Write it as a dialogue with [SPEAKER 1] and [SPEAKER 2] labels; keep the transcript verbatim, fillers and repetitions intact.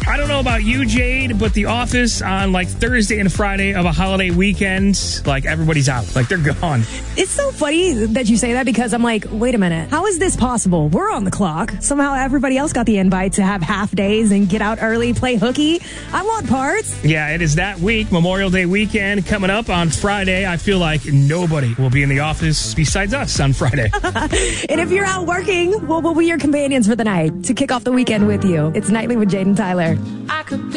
[SPEAKER 1] I don't know about you, Jade, but the office on like Thursday and Friday of a holiday weekend, like everybody's out. Like they're gone.
[SPEAKER 2] It's so funny that you say that because I'm like, wait a minute. How is this possible? We're on the clock. Somehow everybody else got the invite to have half days and get out early, play hooky. I want parts.
[SPEAKER 1] Yeah, it is that week, Memorial Day weekend coming up on Friday. I feel like nobody will be in the office besides us on Friday.
[SPEAKER 2] And if you're out working, what will be your companions for the night to kick off the weekend with you? It's Nightly with Jade and Tyler. I could be